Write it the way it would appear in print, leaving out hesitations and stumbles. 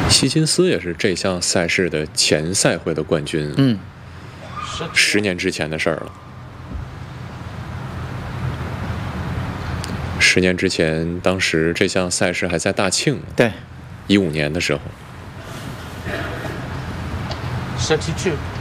希金斯也是这项赛事的前赛会的冠军。10年之前的事儿了。10年之前，当时这项赛事还在大庆。 对， 15年的时候。 32